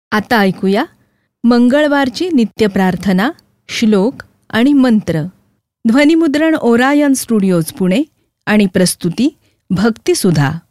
आता ऐकूया मंगळवारची नित्यप्रार्थना, श्लोक आणि मंत्र. ध्वनिमुद्रण ओरायन स्टुडिओज पुणे आणि प्रस्तुती भक्तिसुधा.